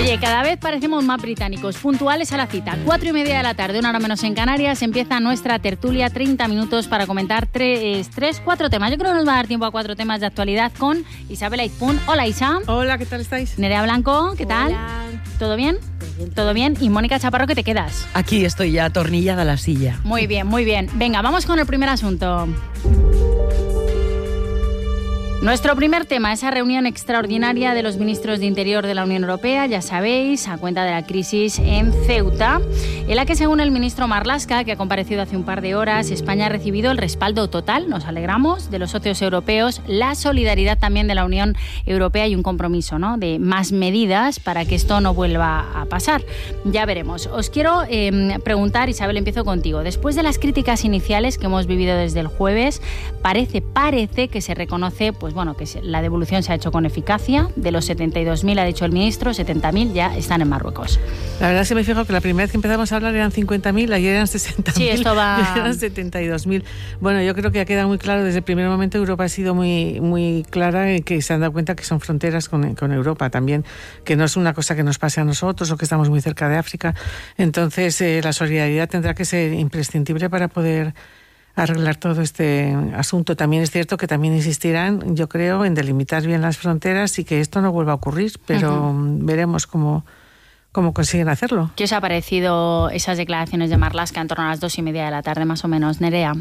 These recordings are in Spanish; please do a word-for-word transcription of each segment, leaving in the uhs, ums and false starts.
Oye, cada vez parecemos más británicos, puntuales a la cita. Cuatro y media de la tarde, una hora menos en Canarias, empieza nuestra tertulia, treinta minutos para comentar tres, tres, cuatro temas. Yo creo que nos va a dar tiempo a cuatro temas de actualidad con Isabel Aizpún. Hola, Isa. Hola, ¿qué tal estáis? Nerea Blanco, ¿qué tal? Hola. ¿Todo bien? ¿Todo bien? Y Mónica Chaparro, ¿qué te quedas? Aquí estoy ya atornillada a la silla. Muy bien, muy bien. Venga, vamos con el primer asunto. Nuestro primer tema, esa reunión extraordinaria de los ministros de Interior de la Unión Europea, ya sabéis, a cuenta de la crisis en Ceuta, en la que, según el ministro Marlaska, que ha comparecido hace un par de horas, España ha recibido el respaldo total, nos alegramos, de los socios europeos, la solidaridad también de la Unión Europea y un compromiso, ¿no?, de más medidas para que esto no vuelva a pasar. Ya veremos. Os quiero eh, preguntar, Isabel, empiezo contigo. Después de las críticas iniciales que hemos vivido desde el jueves, parece, parece que se reconoce, pues bueno, que la devolución se ha hecho con eficacia. De los setenta y dos mil, ha dicho el ministro, setenta mil ya están en Marruecos. La verdad es que me fijo que la primera vez que empezamos a hablar eran cincuenta mil, ayer eran sesenta mil. Sí, esto va... y eran setenta y dos mil. Bueno, yo creo que ya queda muy claro, desde el primer momento Europa ha sido muy, muy clara en que se han dado cuenta que son fronteras con, con Europa también, que no es una cosa que nos pase a nosotros o que estamos muy cerca de África. Entonces, eh, la solidaridad tendrá que ser imprescindible para poder arreglar todo este asunto. También es cierto que también insistirán, yo creo, en delimitar bien las fronteras y que esto no vuelva a ocurrir, pero uh-huh. veremos cómo, cómo consiguen hacerlo. ¿Qué os ha parecido esas declaraciones de Marlaska en torno a las dos y media de la tarde, más o menos, Nerea?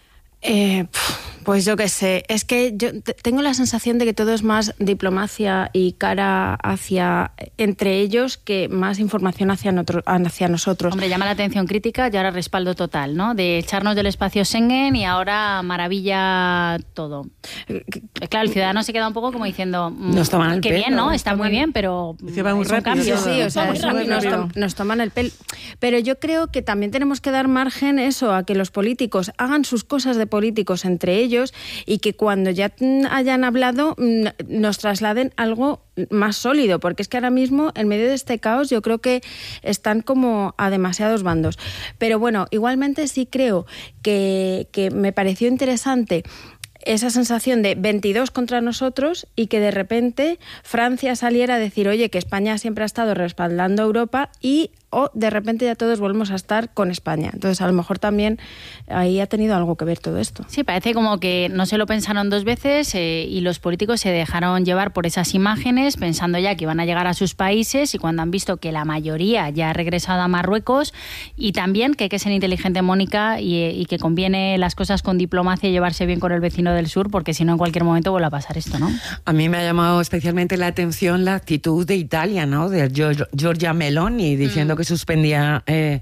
Eh, pues yo qué sé, es que yo t- tengo la sensación de que todo es más diplomacia y cara hacia entre ellos que más información hacia, notro, hacia nosotros. Hombre, llama la atención crítica y ahora respaldo total, ¿no? De echarnos del espacio Schengen y ahora maravilla todo. Claro, el ciudadano se queda un poco como diciendo, nos toman el qué pelo, bien, ¿no? Está muy bien, pero se va muy es un rápido. cambio. Sí, sí, o sea, eso, nos, to- nos toman el pelo. Pero yo creo que también tenemos que dar margen eso, a que los políticos hagan sus cosas de políticos entre ellos y que cuando ya hayan hablado nos trasladen algo más sólido, porque es que ahora mismo en medio de este caos yo creo que están como a demasiados bandos. Pero bueno, igualmente sí creo que, que me pareció interesante esa sensación de veintidós contra nosotros y que de repente Francia saliera a decir, oye, que España siempre ha estado respaldando a Europa y o de repente ya todos volvemos a estar con España. Entonces, a lo mejor también ahí ha tenido algo que ver todo esto. Sí, parece como que no se lo pensaron dos veces eh, y los políticos se dejaron llevar por esas imágenes pensando ya que iban a llegar a sus países y cuando han visto que la mayoría ya ha regresado a Marruecos y también que hay que ser inteligente, Mónica, y, y que conviene las cosas con diplomacia y llevarse bien con el vecino del sur porque si no en cualquier momento vuelve a pasar esto, ¿no? A mí me ha llamado especialmente la atención la actitud de Italia, ¿no? De Giorgia Meloni diciendo mm. que suspendía eh,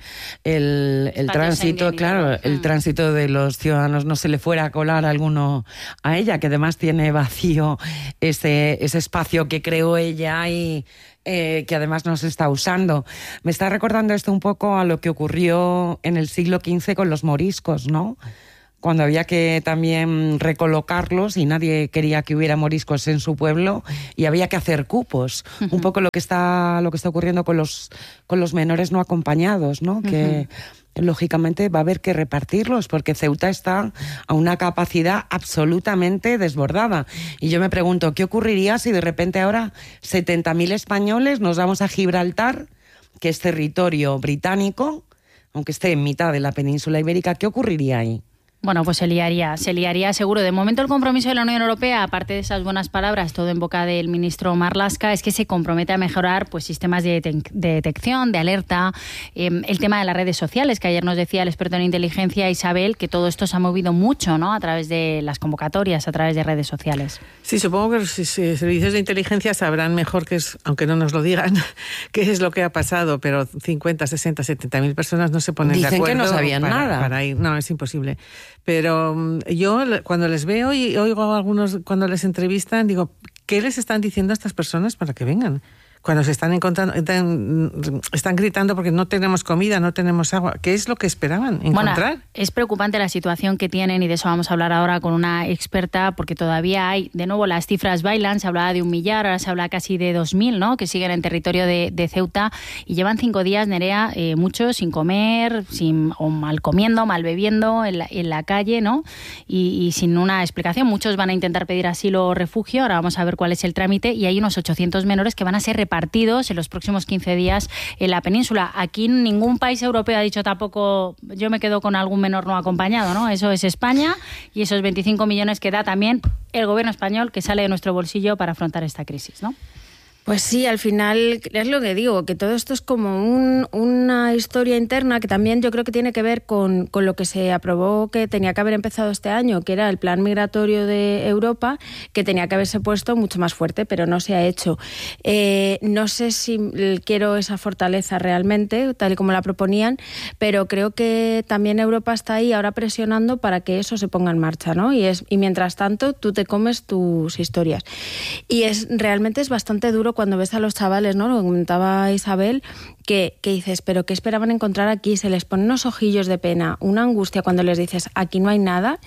el, el tránsito, Schengen, claro, claro, el mm. tránsito de los ciudadanos, no se le fuera a colar alguno a ella, que además tiene vacío ese, ese espacio que creó ella y eh, que además no se está usando. Me está recordando esto un poco a lo que ocurrió en el siglo quince con los moriscos, ¿no? Cuando había que también recolocarlos y nadie quería que hubiera moriscos en su pueblo y había que hacer cupos. Uh-huh. Un poco lo que está lo que está ocurriendo con los con los menores no acompañados, ¿no? Uh-huh. Que lógicamente va a haber que repartirlos porque Ceuta está a una capacidad absolutamente desbordada. Y yo me pregunto, ¿qué ocurriría si de repente ahora setenta mil españoles nos vamos a Gibraltar, que es territorio británico, aunque esté en mitad de la península ibérica? ¿Qué ocurriría ahí? Bueno, pues se liaría, se liaría seguro. De momento el compromiso de la Unión Europea, aparte de esas buenas palabras, todo en boca del ministro Marlaska, es que se compromete a mejorar pues sistemas de, de detección, de alerta, eh, el tema de las redes sociales, que ayer nos decía el experto en inteligencia Isabel, que todo esto se ha movido mucho, ¿no? A través de las convocatorias, a través de redes sociales. Sí, supongo que los servicios de inteligencia sabrán mejor que es, aunque no nos lo digan, qué es lo que ha pasado, pero cincuenta, sesenta, setenta mil personas no se ponen Dicen de acuerdo. Dicen que no sabían para, nada. Para ir. No, es imposible. Pero yo cuando les veo y oigo a algunos cuando les entrevistan, digo, ¿qué les están diciendo a estas personas para que vengan? Cuando se están encontrando, están, están gritando porque no tenemos comida, no tenemos agua. ¿Qué es lo que esperaban encontrar? Bueno, es preocupante la situación que tienen y de eso vamos a hablar ahora con una experta porque todavía hay, de nuevo, las cifras bailan. Se hablaba de un millar, ahora se habla casi de dos mil, ¿no? Que siguen en territorio de, de Ceuta y llevan cinco días, Nerea, eh, muchos sin comer, sin, o mal comiendo, mal bebiendo en la, en la calle, ¿no? Y, y sin una explicación. Muchos van a intentar pedir asilo o refugio. Ahora vamos a ver cuál es el trámite y hay unos ochocientos menores que van a ser repartidos repartidos en los próximos quince días en la península. Aquí ningún país europeo ha dicho tampoco yo me quedo con algún menor no acompañado, ¿no? Eso es España y esos veinticinco millones que da también el gobierno español que sale de nuestro bolsillo para afrontar esta crisis, ¿no? Pues sí, al final es lo que digo, que todo esto es como un, una historia interna que también yo creo que tiene que ver con, con lo que se aprobó que tenía que haber empezado este año, que era el plan migratorio de Europa, que tenía que haberse puesto mucho más fuerte, pero no se ha hecho. Eh, no sé si quiero esa fortaleza realmente, tal y como la proponían, pero creo que también Europa está ahí ahora presionando para que eso se ponga en marcha, ¿no? Y, es, y mientras tanto tú te comes tus historias. Y es realmente es bastante duro cuando ves a los chavales, ¿no? Lo comentaba Isabel, que, que dices, ¿pero qué esperaban encontrar aquí? Se les ponen unos ojillos de pena, una angustia cuando les dices, aquí no hay nada.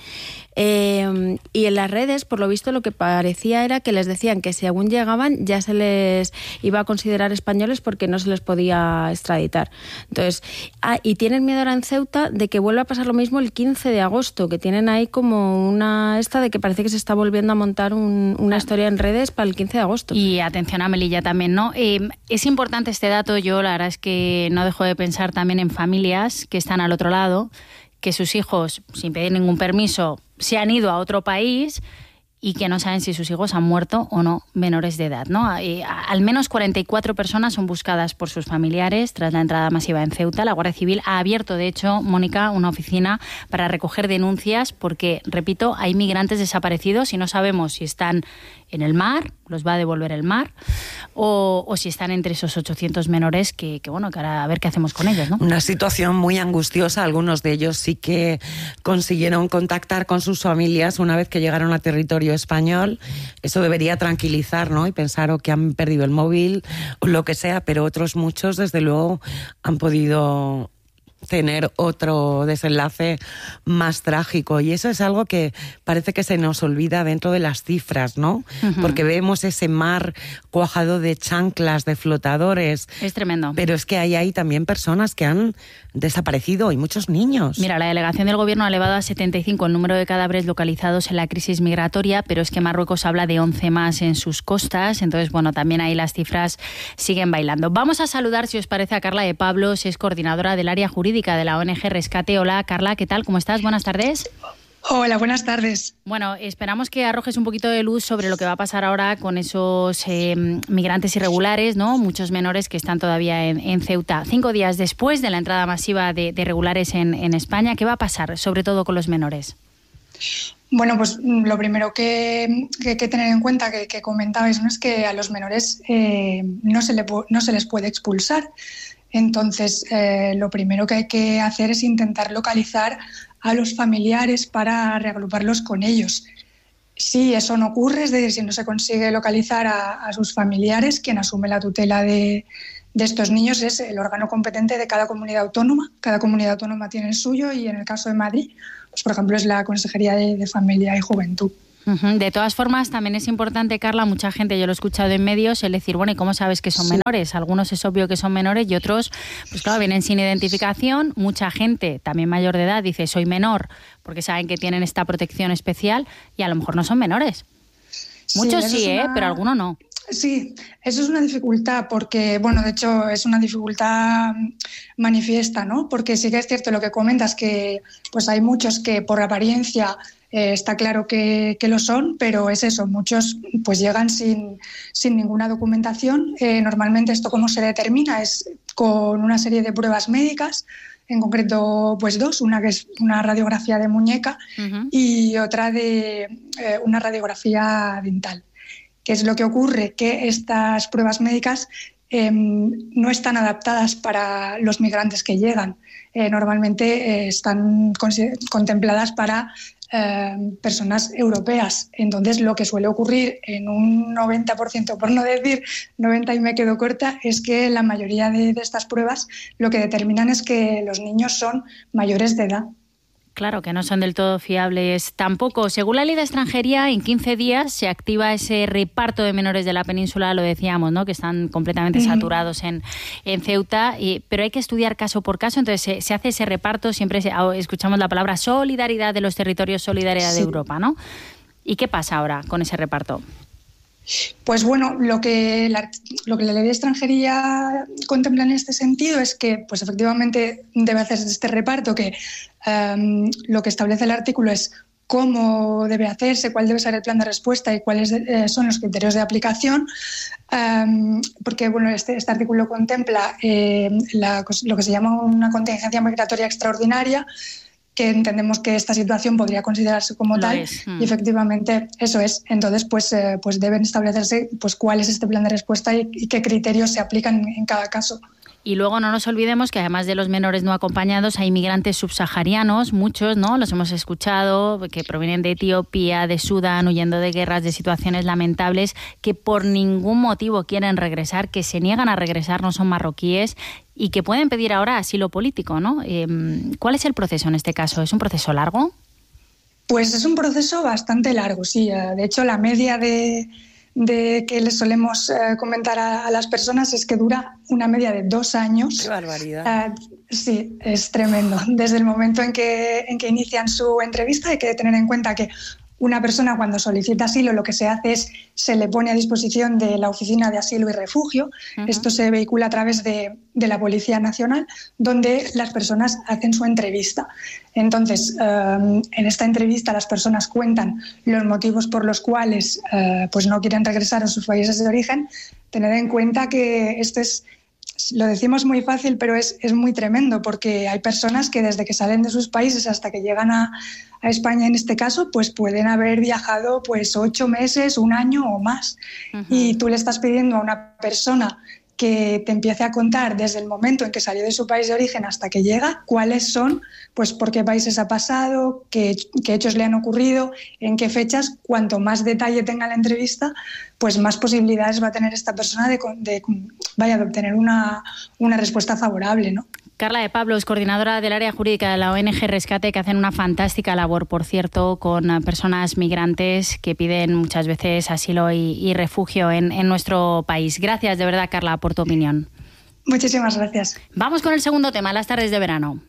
Eh, y en las redes, por lo visto, lo que parecía era que les decían que si aún llegaban ya se les iba a considerar españoles porque no se les podía extraditar. Entonces, ah, y tienen miedo ahora en Ceuta de que vuelva a pasar lo mismo el quince de agosto, que tienen ahí como una esta de que parece que se está volviendo a montar un, una historia en redes para el quince de agosto. Y atención a Melilla también, ¿no? Eh, es importante este dato, yo la verdad es que no dejo de pensar también en familias que están al otro lado, que sus hijos, sin pedir ningún permiso, se han ido a otro país y que no saben si sus hijos han muerto o no menores de edad, ¿no? Y al menos cuarenta y cuatro personas son buscadas por sus familiares tras la entrada masiva en Ceuta. La Guardia Civil ha abierto, de hecho, Mónica, una oficina para recoger denuncias porque, repito, hay migrantes desaparecidos y no sabemos si están en el mar, los va a devolver el mar, o, o si están entre esos ochocientos menores que, que, bueno, que ahora a ver qué hacemos con ellos, ¿no? Una situación muy angustiosa. Algunos de ellos sí que consiguieron contactar con sus familias una vez que llegaron a territorio español. Eso debería tranquilizar, ¿no? Y pensar o que han perdido el móvil o lo que sea, pero otros muchos, desde luego, han podido tener otro desenlace más trágico, y eso es algo que parece que se nos olvida dentro de las cifras, ¿no? Uh-huh. Porque vemos ese mar cuajado de chanclas, de flotadores. Es tremendo. Pero es que hay ahí también personas que han desaparecido y muchos niños. Mira, la delegación del gobierno ha elevado a setenta y cinco el número de cadáveres localizados en la crisis migratoria, pero es que Marruecos habla de once más en sus costas, entonces, bueno, también ahí las cifras siguen bailando. Vamos a saludar, si os parece, a Carla de Pablos, es coordinadora del área jurídica de la O N G Rescate. Hola, Carla, ¿qué tal? ¿Cómo estás? Buenas tardes. Hola, buenas tardes. Bueno, esperamos que arrojes un poquito de luz sobre lo que va a pasar ahora con esos eh, migrantes irregulares, ¿no? Muchos menores que están todavía en, en Ceuta. Cinco días después de la entrada masiva de, de irregulares en, en España, ¿qué va a pasar, sobre todo con los menores? Bueno, pues lo primero que hay que, que tener en cuenta, que, que comentabais, ¿no? Es que a los menores eh, no, se le, no se les puede expulsar. Entonces, eh, lo primero que hay que hacer es intentar localizar a los familiares para reagruparlos con ellos. Si eso no ocurre, es decir, si no se consigue localizar a, a sus familiares, quien asume la tutela de, de estos niños es el órgano competente de cada comunidad autónoma. Cada comunidad autónoma tiene el suyo y en el caso de Madrid, pues por ejemplo, es la Consejería de, de Familia y Juventud. De todas formas, también es importante, Carla, mucha gente, yo lo he escuchado en medios, el decir, bueno, ¿y cómo sabes que son sí. menores? Algunos es obvio que son menores y otros, pues claro, vienen sin identificación. Mucha gente, también mayor de edad, dice, soy menor, porque saben que tienen esta protección especial y a lo mejor no son menores. Muchos sí, sí una... ¿eh? Pero algunos no. Sí, eso es una dificultad porque, bueno, de hecho es una dificultad manifiesta, ¿no? Porque sí que es cierto lo que comentas, que pues hay muchos que por apariencia eh, está claro que, que lo son, pero es eso, muchos pues llegan sin, sin ninguna documentación. Eh, normalmente esto cómo se determina es con una serie de pruebas médicas, en concreto pues dos, una que es una radiografía de muñeca uh-huh. y otra de eh, una radiografía dental. ¿Qué es lo que ocurre? Que estas pruebas médicas eh, no están adaptadas para los migrantes que llegan. Eh, normalmente eh, están con- contempladas para eh, personas europeas. Entonces, lo que suele ocurrir en un noventa por ciento, por no decir noventa y me quedo corta, es que la mayoría de, de estas pruebas lo que determinan es que los niños son mayores de edad. Claro, que no son del todo fiables tampoco. Según la Ley de Extranjería, en quince días se activa ese reparto de menores de la península, lo decíamos, ¿no? Que están completamente saturados en, en Ceuta, y, pero hay que estudiar caso por caso. Entonces se, se hace ese reparto, siempre se, escuchamos la palabra solidaridad de los territorios, solidaridad sí. de Europa, ¿no? ¿Y qué pasa ahora con ese reparto? Pues bueno, lo que la, lo que la ley de extranjería contempla en este sentido es que, pues efectivamente, debe hacerse este reparto, que um, lo que establece el artículo es cómo debe hacerse, cuál debe ser el plan de respuesta y cuáles eh, son los criterios de aplicación, um, porque bueno, este, este artículo contempla eh, la, lo que se llama una contingencia migratoria extraordinaria, que entendemos que esta situación podría considerarse como Lo tal es. Mm. y efectivamente eso es. Entonces, pues, eh, pues deben establecerse pues, cuál es este plan de respuesta y, y qué criterios se aplican en, en cada caso. Y luego no nos olvidemos que además de los menores no acompañados hay migrantes subsaharianos, muchos, ¿no? Los hemos escuchado, que provienen de Etiopía, de Sudán, huyendo de guerras, de situaciones lamentables, que por ningún motivo quieren regresar, que se niegan a regresar, no son marroquíes y que pueden pedir ahora asilo político, ¿no? Eh, ¿Cuál es el proceso en este caso? ¿Es un proceso largo? Pues es un proceso bastante largo, sí. De hecho, la media de... de que les solemos eh, comentar a, a las personas es que dura una media de dos años. ¡Qué barbaridad! Eh, sí, es tremendo. Desde el momento en que, en que inician su entrevista hay que tener en cuenta que una persona cuando solicita asilo lo que se hace es se le pone a disposición de la Oficina de Asilo y Refugio. Uh-huh. Esto se vehicula a través de, de la Policía Nacional, donde las personas hacen su entrevista. Entonces, um, en esta entrevista las personas cuentan los motivos por los cuales uh, pues no quieren regresar a sus países de origen. Tened en cuenta que esto es, lo decimos muy fácil, pero es, es muy tremendo, porque hay personas que desde que salen de sus países hasta que llegan a, a España, en este caso, pues pueden haber viajado pues ocho meses, un año o más. Uh-huh. Y tú le estás pidiendo a una persona que te empiece a contar desde el momento en que salió de su país de origen hasta que llega, cuáles son, pues por qué países ha pasado, qué, qué hechos le han ocurrido, en qué fechas. Cuanto más detalle tenga la entrevista, pues más posibilidades va a tener esta persona de, de, vaya, de obtener una, una respuesta favorable, ¿no? Carla de Pablo es coordinadora del área jurídica de la O N G Rescate, que hacen una fantástica labor, por cierto, con personas migrantes que piden muchas veces asilo y, y refugio en, en nuestro país. Gracias de verdad, Carla, por tu opinión. Muchísimas gracias. Vamos con el segundo tema, las tardes de verano.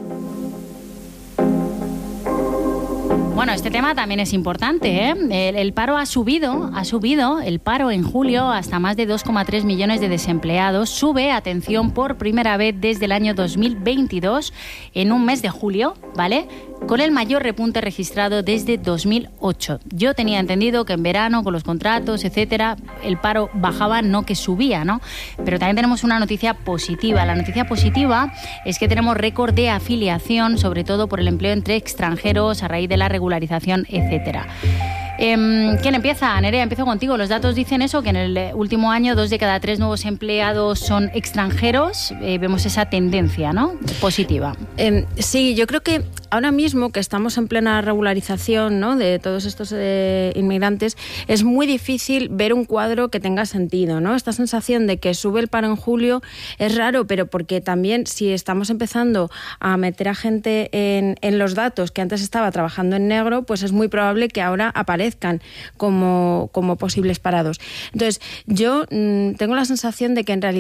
Bueno, este tema también es importante, ¿eh? El, el paro ha subido, ha subido el paro en julio hasta más de dos coma tres millones de desempleados. Sube, atención, por primera vez desde el año dos mil veintidós, en un mes de julio, ¿vale? Con el mayor repunte registrado desde dos mil ocho. Yo tenía entendido que en verano, con los contratos, etcétera, el paro bajaba, no que subía, ¿no? Pero también tenemos una noticia positiva. La noticia positiva es que tenemos récord de afiliación, sobre todo por el empleo entre extranjeros a raíz de la regularización, etcétera. Eh, ¿Quién empieza? Nerea, empiezo contigo. Los datos dicen eso, que en el último año dos de cada tres nuevos empleados son extranjeros. Eh, vemos esa tendencia, ¿no? Positiva. Eh, sí, yo creo que ahora mismo que estamos en plena regularización, ¿no?, de todos estos eh, inmigrantes, es muy difícil ver un cuadro que tenga sentido, ¿no? Esta sensación de que sube el paro en julio es raro, pero porque también si estamos empezando a meter a gente en, en los datos que antes estaba trabajando en negro, pues es muy probable que ahora aparezcan como, como posibles parados. Entonces, yo mmm, tengo la sensación de que en realidad